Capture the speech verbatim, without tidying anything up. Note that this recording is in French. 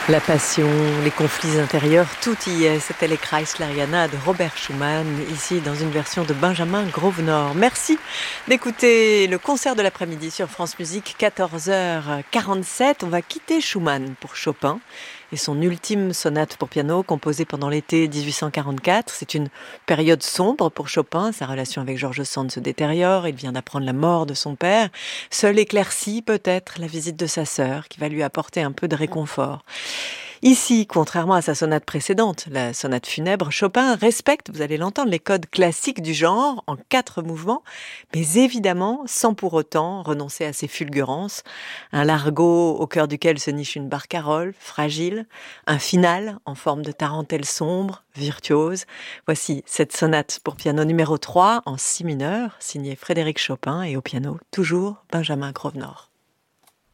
La passion, les conflits intérieurs, tout y est. C'était les Kreisleriana de Robert Schumann, ici dans une version de Benjamin Grosvenor. Merci d'écouter le concert de l'après-midi sur France Musique, quatorze heures quarante-sept. On va quitter Schumann pour Chopin et son ultime sonate pour piano composée pendant l'été dix-huit cent quarante-quatre. C'est une période sombre pour Chopin. Sa relation avec George Sand se détériore. Il vient d'apprendre la mort de son père. Seule éclaircie peut-être la visite de sa sœur qui va lui apporter un peu de réconfort. Ici, contrairement à sa sonate précédente, la sonate funèbre, Chopin respecte, vous allez l'entendre, les codes classiques du genre en quatre mouvements, mais évidemment sans pour autant renoncer à ses fulgurances. Un largo au cœur duquel se niche une barcarolle fragile, un final en forme de tarentelle sombre, virtuose. Voici cette sonate pour piano numéro trois en si mineur, signée Frédéric Chopin et au piano, toujours Benjamin Grosvenor.